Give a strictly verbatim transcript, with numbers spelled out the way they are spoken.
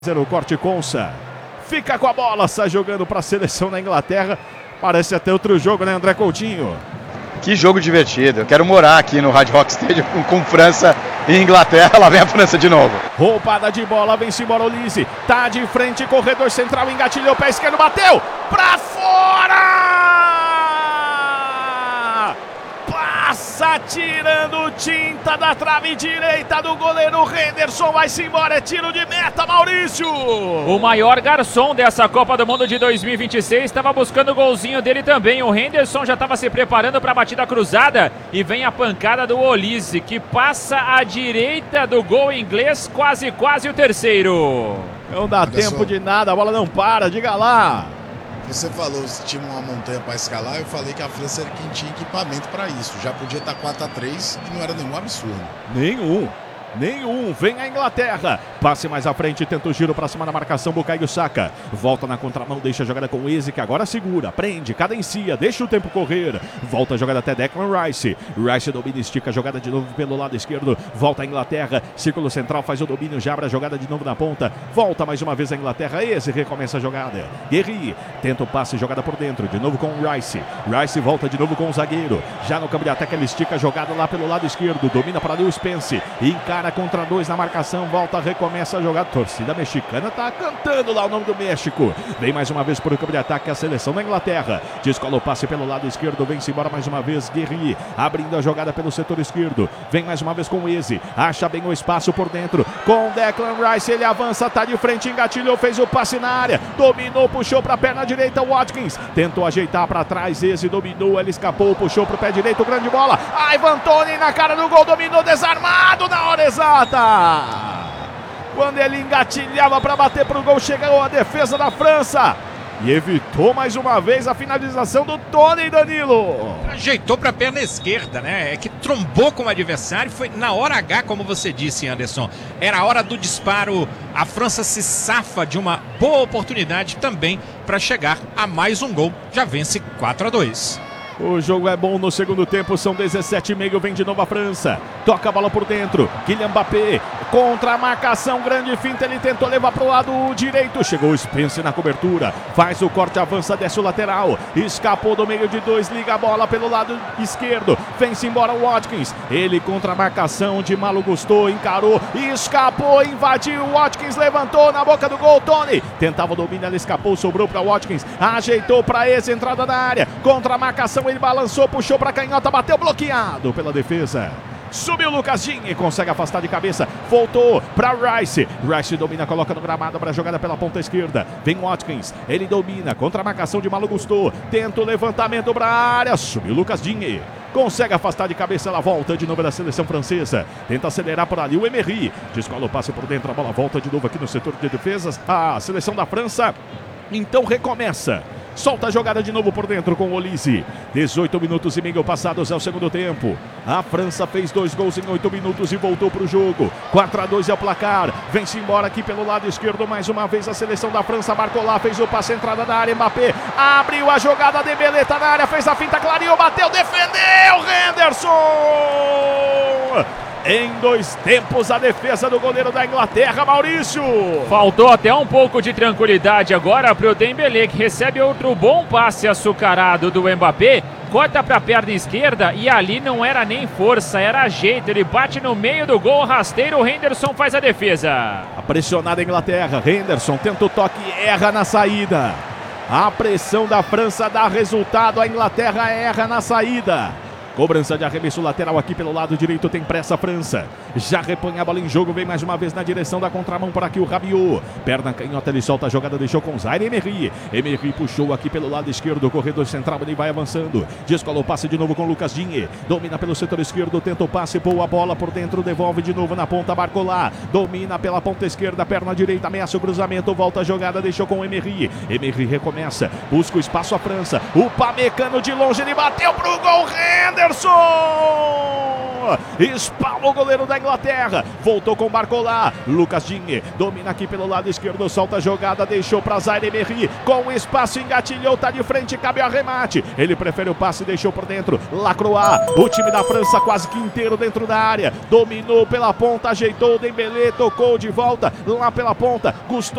O corte Consa fica com a bola, sai jogando para a seleção da Inglaterra. Parece até outro jogo, né, André Coutinho? Que jogo divertido. Eu quero morar aqui no Hard Rock Stadium com, com França e Inglaterra. Lá vem a França de novo. Roubada de bola, vem-se embora o Olise. Tá de frente, corredor central, engatilhou, pé esquerdo, bateu pra fora! Passa tirando tinta da trave direita do goleiro Henderson. Vai-se embora, é tiro de meta, Maurício. O maior garçom dessa Copa do Mundo de dois mil e vinte e seis estava buscando o golzinho dele também. O Henderson já estava se preparando para a batida cruzada e vem a pancada do Olise, que passa à direita do gol inglês, quase quase o terceiro. Não dá Olha tempo só. de nada, a bola não para, diga lá. Você falou se tinha uma montanha para escalar, eu falei que a França era quem tinha equipamento para isso. Já podia estar quatro a três e não era nenhum absurdo. Nenhum. Nenhum, vem a Inglaterra, passe mais à frente, tenta o giro pra cima da marcação, Bukayo Saka, volta na contramão, deixa a jogada com o Eze, que agora segura, prende, cadencia, deixa o tempo correr, volta a jogada até Declan Rice, Rice domina, estica a jogada de novo pelo lado esquerdo, volta a Inglaterra, círculo central, faz o domínio, já abre a jogada de novo na ponta, volta mais uma vez a Inglaterra, Eze recomeça a jogada, Guerri, tenta o passe, jogada por dentro, de novo com o Rice, Rice volta de novo com o zagueiro, já no campo de ataque ele estica a jogada lá pelo lado esquerdo, domina para Lewis Spence, encara contra dois na marcação, volta, recomeça a jogada. Torcida mexicana tá cantando lá o nome do México. Vem mais uma vez por campo de ataque a seleção da Inglaterra. Descola o passe pelo lado esquerdo, vem-se embora mais uma vez Guerri, abrindo a jogada pelo setor esquerdo. Vem mais uma vez com o Eze, acha bem o espaço por dentro. Com o Declan Rice, ele avança, tá de frente, engatilhou, fez o passe na área, dominou, puxou pra perna direita, Watkins tentou ajeitar pra trás, Eze dominou, ele escapou, puxou pro pé direito, grande bola. Ivan Toney na cara do gol, dominou, desarmado na hora exata. Quando ele engatilhava para bater para o gol, chegou a defesa da França e evitou mais uma vez a finalização do Toney, Danilo. Ajeitou para a perna esquerda, né? É que trombou com o adversário, foi na hora H, como você disse, Anderson. Era a hora do disparo, a França se safa de uma boa oportunidade também para chegar a mais um gol, já vence quatro a dois. O jogo é bom no segundo tempo, são dezessete e meio, vem de novo a França, toca a bola por dentro, Kylian Mbappé, contra a marcação, grande finta, ele tentou levar para o lado direito, chegou o Spence na cobertura, faz o corte, avança, desce o lateral, escapou do meio de dois, liga a bola pelo lado esquerdo, vem-se embora o Watkins, ele contra a marcação de Malo Gusto, encarou, escapou, invadiu, Watkins levantou na boca do gol, Toney, tentava o domínio, ele escapou, sobrou para Watkins, ajeitou para esse, entrada da área, contra a marcação, ele balançou, puxou para canhota, bateu bloqueado pela defesa. Subiu o Lucas Digne, consegue afastar de cabeça, voltou para Rice, Rice domina, coloca no gramado para a jogada pela ponta esquerda, vem Watkins, ele domina, contra a marcação de Malo Gusto, tenta o levantamento para a área, subiu o Lucas Digne, consegue afastar de cabeça, ela volta de novo da seleção francesa, tenta acelerar por ali o Emery, descola o passe por dentro, a bola volta de novo aqui no setor de defesas, a seleção da França, então recomeça. Solta a jogada de novo por dentro com o Olise. dezoito minutos e meio passados é o segundo tempo. A França fez dois gols em oito minutos e voltou para o jogo. quatro a dois é o placar. Vem-se embora aqui pelo lado esquerdo. Mais uma vez a seleção da França marcou lá, fez o passe, entrada da área. Mbappé abriu a jogada, Dembélé tá na área, fez a finta, clareou, bateu, defendeu, Henderson! Em dois tempos, a defesa do goleiro da Inglaterra, Maurício. Faltou até um pouco de tranquilidade agora para o Dembélé, que recebe outro bom passe açucarado do Mbappé. Corta para a perna esquerda e ali não era nem força, era jeito. Ele bate no meio do gol, rasteiro, o Henderson faz a defesa. A pressionada Inglaterra, Henderson tenta o toque e erra na saída. A pressão da França dá resultado, a Inglaterra erra na saída. Cobrança de arremesso lateral aqui pelo lado direito, tem pressa a França. Já repõe a bola em jogo, vem mais uma vez na direção da contramão por aqui o Rabiot. Perna canhota, ele solta a jogada, deixou com Zaire Emery. Emery puxou aqui pelo lado esquerdo, corredor central, ele vai avançando. Descola o passe de novo com Lucas Digne. Domina pelo setor esquerdo, tenta o passe, boa bola por dentro, devolve de novo na ponta, Barcola. Domina pela ponta esquerda, perna direita, ameaça o cruzamento, volta a jogada, deixou com Emery. Emery recomeça, busca o espaço a França. O Pamecano de longe, ele bateu pro gol, Henderson! espalma o goleiro da Inglaterra, voltou com Barcola, Lucas Digne, domina aqui pelo lado esquerdo, solta a jogada, deixou para Zaire Emery, com espaço, engatilhou, tá de frente, cabe o arremate, ele prefere o passe, deixou por dentro, Lacroix, o time da França quase que inteiro dentro da área, dominou pela ponta, ajeitou o Dembélé, tocou de volta, lá pela ponta, Gusto